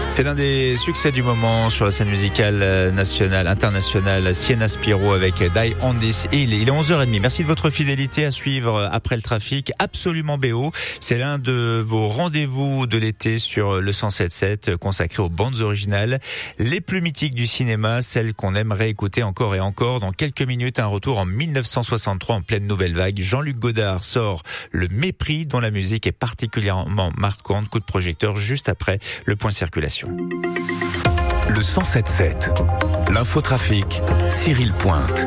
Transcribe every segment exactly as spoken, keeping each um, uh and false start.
C'est l'un des succès du moment sur la scène musicale nationale, internationale. Sienna Spiro avec Die on This Hill. Il est onze heures trente. Merci de votre fidélité. À suivre après le trafic. Absolument B O. C'est l'un de vos rendez-vous de l'été sur le cent sept sept consacré aux bandes originales les plus mythiques du cinéma, celles qu'on aime réécouter encore et encore. Dans quelques minutes, un retour en mille neuf cent soixante-trois en pleine nouvelle vague. Jean-Luc Godard sort Le Mépris, dont la musique est particulièrement marquante. Coup de projecteur juste après le point circulation. Le cent sept sept, l'infotrafic, Cyril Pointe.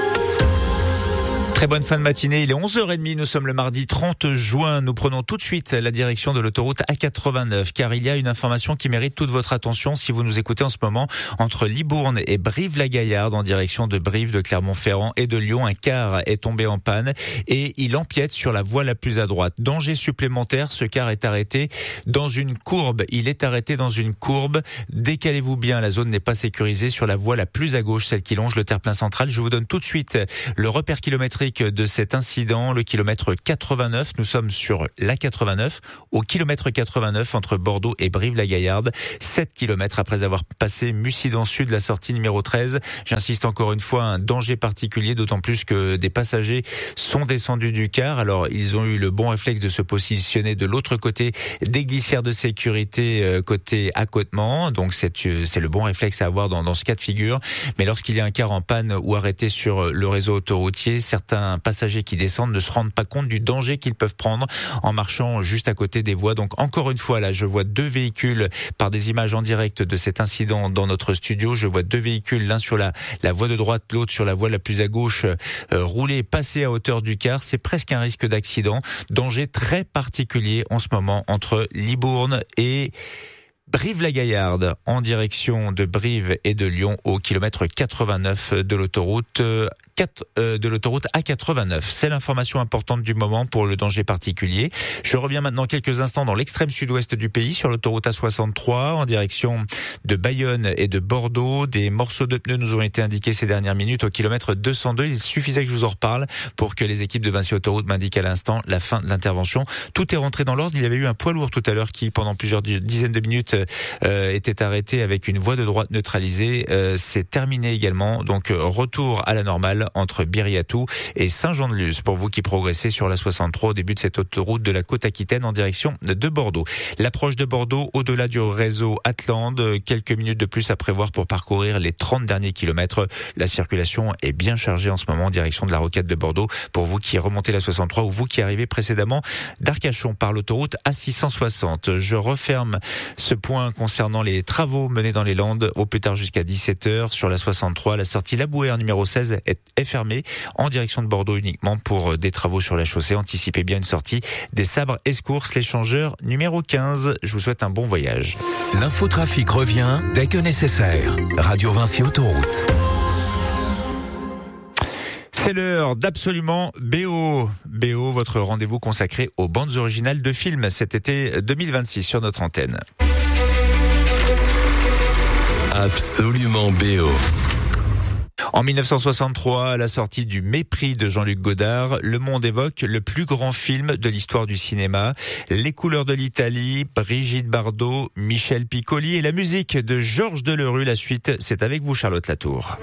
Très bonne fin de matinée, il est onze heures trente, nous sommes le mardi trente juin. Nous prenons tout de suite la direction de l'autoroute A quatre-vingt-neuf, car il y a une information qui mérite toute votre attention si vous nous écoutez en ce moment. Entre Libourne et Brive-la-Gaillarde, en direction de Brive, de Clermont-Ferrand et de Lyon, un car est tombé en panne et il empiète sur la voie la plus à droite. Danger supplémentaire, ce car est arrêté dans une courbe. Il est arrêté dans une courbe. Décalez-vous bien, la zone n'est pas sécurisée sur la voie la plus à gauche, celle qui longe le terre-plein central. Je vous donne tout de suite le repère kilométrique de cet incident, le kilomètre quatre-vingt-neuf. Nous sommes sur l'A quatre-vingt-neuf, au kilomètre quatre-vingt-neuf entre Bordeaux et Brive-la-Gaillarde. sept kilomètres après avoir passé Mussidan-Sud, la sortie numéro treize. J'insiste encore une fois, un danger particulier, d'autant plus que des passagers sont descendus du car. Alors, ils ont eu le bon réflexe de se positionner de l'autre côté des glissières de sécurité, côté accotement. Donc, c'est, c'est le bon réflexe à avoir dans, dans ce cas de figure. Mais lorsqu'il y a un car en panne ou arrêté sur le réseau autoroutier, certains passagers qui descendent ne se rendent pas compte du danger qu'ils peuvent prendre en marchant juste à côté des voies. Donc encore une fois, là, je vois deux véhicules par des images en direct de cet incident dans notre studio. Je vois deux véhicules, l'un sur la, la voie de droite, l'autre sur la voie la plus à gauche, euh, rouler, passer à hauteur du car. C'est presque un risque d'accident. Danger très particulier en ce moment entre Libourne et Brive-la-Gaillarde, en direction de Brive et de Lyon, au kilomètre quatre-vingt-neuf de l'autoroute quatre, euh, de l'autoroute A quatre-vingt-neuf. C'est l'information importante du moment pour le danger particulier. Je reviens maintenant quelques instants dans l'extrême sud-ouest du pays, sur l'autoroute A soixante-trois, en direction de Bayonne et de Bordeaux. Des morceaux de pneus nous ont été indiqués ces dernières minutes au kilomètre deux cent deux. Il suffisait que je vous en reparle pour que les équipes de Vinci Autoroute m'indiquent à l'instant la fin de l'intervention. Tout est rentré dans l'ordre. Il y avait eu un poids lourd tout à l'heure qui, pendant plusieurs dizaines de minutes, Euh, était arrêté avec une voie de droite neutralisée. Euh, c'est terminé également. Donc retour à la normale entre Biriatou et Saint-Jean-de-Luz pour vous qui progressez sur la soixante-trois au début de cette autoroute de la côte aquitaine en direction de Bordeaux. L'approche de Bordeaux au-delà du réseau Atlante, quelques minutes de plus à prévoir pour parcourir les trente derniers kilomètres. La circulation est bien chargée en ce moment en direction de la rocade de Bordeaux pour vous qui remontez la soixante-trois ou vous qui arrivez précédemment d'Arcachon par l'autoroute A six cent soixante. Je referme ce point concernant les travaux menés dans les Landes au plus tard jusqu'à dix-sept heures sur la soixante-trois. La sortie Labouhère numéro seize est, est fermée en direction de Bordeaux uniquement pour des travaux sur la chaussée. Anticipez bien une sortie des Sabres Escourses, l'échangeur numéro quinze. Je vous souhaite un bon voyage. L'infotrafic revient dès que nécessaire. Radio Vinci Autoroute. C'est l'heure d'Absolument B O. B O, votre rendez-vous consacré aux bandes originales de films cet été deux mille vingt-six sur notre antenne. Absolument B O. En mille neuf cent soixante-trois, à la sortie du Mépris de Jean-Luc Godard, le monde évoque le plus grand film de l'histoire du cinéma. Les couleurs de l'Italie, Brigitte Bardot, Michel Piccoli et la musique de Georges Delerue. La suite, c'est avec vous, Charlotte Latour.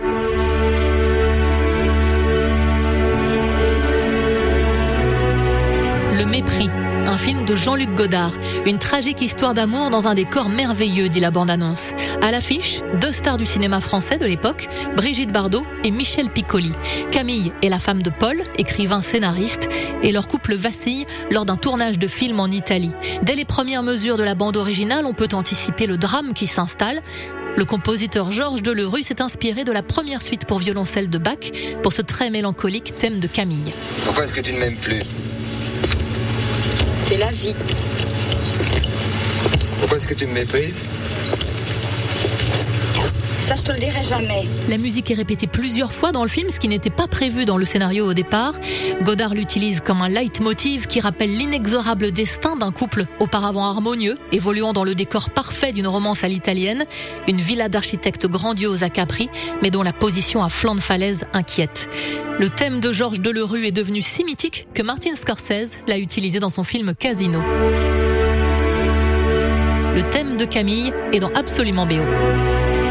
Le Mépris, un film de Jean-Luc Godard. Une tragique histoire d'amour dans un décor merveilleux, dit la bande-annonce. À l'affiche, deux stars du cinéma français de l'époque, Brigitte Bardot et Michel Piccoli. Camille est la femme de Paul, écrivain scénariste, et leur couple vacille lors d'un tournage de film en Italie. Dès les premières mesures de la bande originale, on peut anticiper le drame qui s'installe. Le compositeur Georges Delerue s'est inspiré de la première suite pour violoncelle de Bach pour ce très mélancolique thème de Camille. Pourquoi est-ce que tu ne m'aimes plus ? C'est la vie. Pourquoi est-ce que tu me méprises ? Ça, je te le dirai jamais. La musique est répétée plusieurs fois dans le film, ce qui n'était pas prévu dans le scénario au départ. Godard l'utilise comme un leitmotiv qui rappelle l'inexorable destin d'un couple auparavant harmonieux, évoluant dans le décor parfait d'une romance à l'italienne, une villa d'architecte grandiose à Capri, mais dont la position à flanc de falaise inquiète. Le thème de Georges Delerue est devenu si mythique que Martin Scorsese l'a utilisé dans son film Casino. Le thème de Camille est dans Absolument B O.